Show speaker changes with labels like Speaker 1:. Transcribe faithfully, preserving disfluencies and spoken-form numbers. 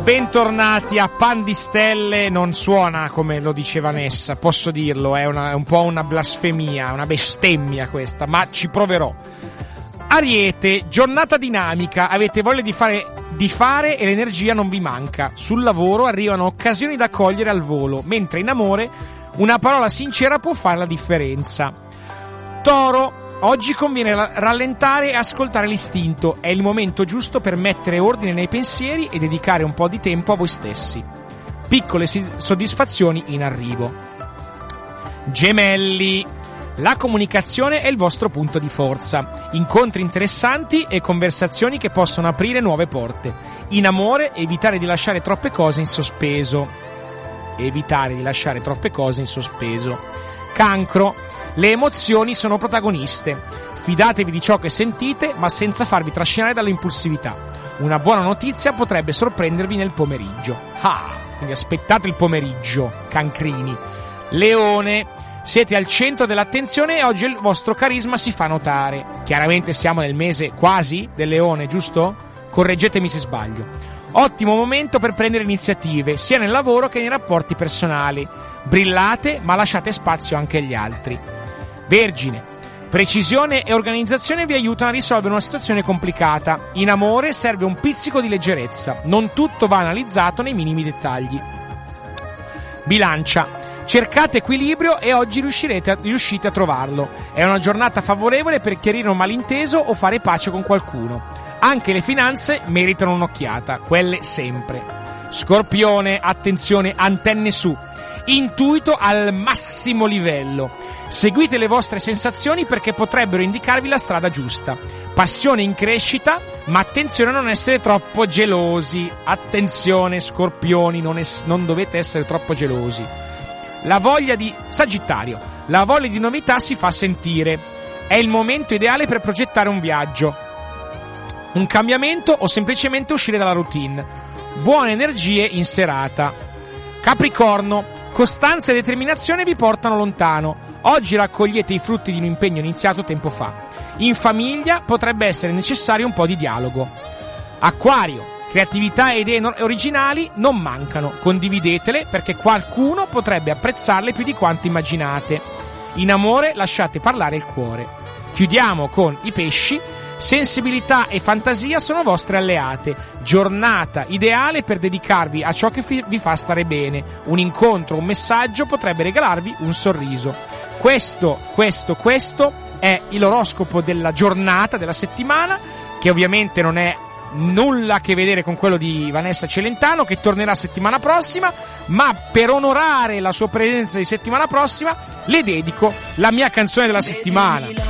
Speaker 1: Bentornati a Pan di Stelle. Non suona come lo diceva Nessa, posso dirlo, è, una, è un po' una blasfemia, una bestemmia questa, ma ci proverò. Ariete, giornata dinamica, avete voglia di fare, di fare e l'energia non vi manca. Sul lavoro arrivano occasioni da cogliere al volo, mentre in amore una parola sincera può fare la differenza. Toro, oggi conviene rallentare e ascoltare l'istinto, è il momento giusto per mettere ordine nei pensieri e dedicare un po' di tempo a voi stessi. Piccole soddisfazioni in arrivo. Gemelli, la comunicazione è il vostro punto di forza, incontri interessanti e conversazioni che possono aprire nuove porte. In amore, evitare di lasciare troppe cose in sospeso. Evitare di lasciare troppe cose in sospeso. Cancro, le emozioni sono protagoniste. Fidatevi di ciò che sentite, ma senza farvi trascinare dall'impulsività. Una buona notizia potrebbe sorprendervi nel pomeriggio. Ah, quindi aspettate il pomeriggio, cancrini. Leone, siete al centro dell'attenzione e oggi il vostro carisma si fa notare. Chiaramente siamo nel mese quasi del Leone, giusto? Correggetemi se sbaglio. Ottimo momento per prendere iniziative, sia nel lavoro che nei rapporti personali. Brillate, ma lasciate spazio anche agli altri. Vergine, precisione e organizzazione vi aiutano a risolvere una situazione complicata. In amore serve un pizzico di leggerezza, non tutto va analizzato nei minimi dettagli. Bilancia, cercate equilibrio e oggi riuscirete a, riuscite a trovarlo. È una giornata favorevole per chiarire un malinteso o fare pace con qualcuno. Anche le finanze meritano un'occhiata, quelle sempre. Scorpione, attenzione, antenne su. Intuito al massimo livello. Seguite le vostre sensazioni perché potrebbero indicarvi la strada giusta. Passione in crescita, ma attenzione a non essere troppo gelosi. Attenzione, scorpioni, non, es- non dovete essere troppo gelosi. La voglia di... Sagittario, la voglia di novità si fa sentire. È il momento ideale per progettare un viaggio, un cambiamento o semplicemente uscire dalla routine. Buone energie in serata. Capricorno, costanza e determinazione vi portano lontano. Oggi raccogliete i frutti di un impegno iniziato tempo fa. In famiglia potrebbe essere necessario un po' di dialogo. Acquario, creatività e idee originali non mancano. Condividetele perché qualcuno potrebbe apprezzarle più di quanto immaginate. In amore lasciate parlare il cuore. Chiudiamo con i pesci. Sensibilità e fantasia sono vostre alleate. Giornata ideale per dedicarvi a ciò che vi fa stare bene. Un incontro, un messaggio potrebbe regalarvi un sorriso. Questo, questo, questo è l'oroscopo della giornata, della settimana, che ovviamente non è nulla a che vedere con quello di Vanessa Celentano, che tornerà settimana prossima, ma per onorare la sua presenza di settimana prossima le dedico la mia canzone della settimana.